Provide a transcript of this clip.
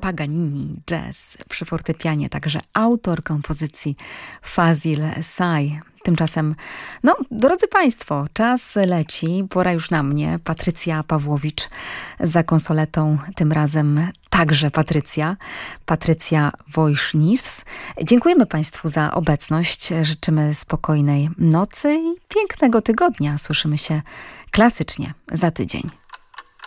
Paganini Jazz przy fortepianie, także autor kompozycji Fazil Say. Tymczasem, drodzy Państwo, czas leci, pora już na mnie. Patrycja Pawłowicz za konsoletą, tym razem także Patrycja Wojsznis. Dziękujemy Państwu za obecność, życzymy spokojnej nocy i pięknego tygodnia. Słyszymy się klasycznie za tydzień.